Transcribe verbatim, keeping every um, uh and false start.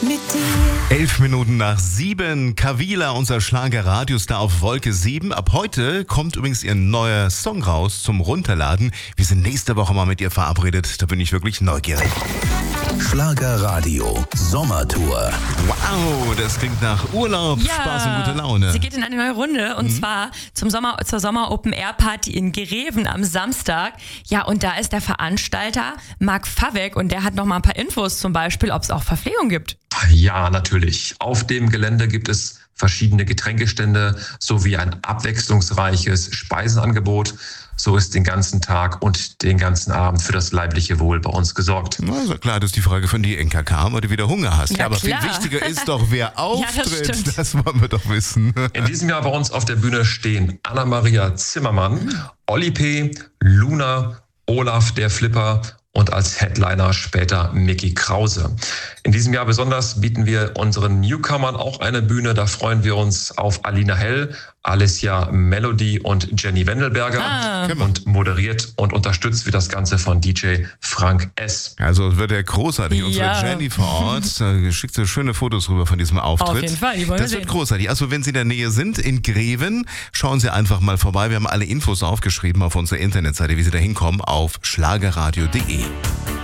mit dir. Elf Minuten nach sieben. Kavila, unser Schlager-Radiostar auf Wolke sieben. Ab heute kommt übrigens ihr neuer Song raus zum Runterladen. Wir sind nächste Woche mal mit ihr verabredet. Da bin ich wirklich neugierig. Schlagerradio Sommertour. Wow, das klingt nach Urlaub, Ja, Spaß und gute Laune. Sie geht in eine neue Runde und mhm. zwar zum Sommer, zur Sommer-Open-Air-Party in Greven am Samstag. Ja, und da ist der Veranstalter Marc Favek und der hat noch mal ein paar Infos, zum Beispiel, ob es auch Verpflegung gibt. Ja, natürlich. Auf dem Gelände gibt es verschiedene Getränkestände sowie ein abwechslungsreiches Speisenangebot. So ist den ganzen Tag und den ganzen Abend für das leibliche Wohl bei uns gesorgt. Also klar, das ist die Frage von dir, Enka K., weil du wieder Hunger hast. Ja, aber klar. viel wichtiger ist doch, wer auftritt. Ja, das, das wollen wir doch wissen. In diesem Jahr bei uns auf der Bühne stehen Anna-Maria Zimmermann, Olli P., Luna, Olaf der Flipper und als Headliner später Micky Krause. In diesem Jahr besonders bieten wir unseren Newcomern auch eine Bühne. Da freuen wir uns auf Alina Hell, Alicia Melody und Jenny Wendelberger. Ah. Und moderiert und unterstützt wird das Ganze von D J Frank S. Also wird er großartig. Unsere Ja. Jenny vor Ort äh, schickt so schöne Fotos rüber von diesem Auftritt. Auf jeden Fall, die wollen wir Das wird sehen. großartig. Also wenn Sie in der Nähe sind, in Greven, schauen Sie einfach mal vorbei. Wir haben alle Infos aufgeschrieben auf unserer Internetseite, wie Sie da hinkommen, auf schlagerradio punkt de.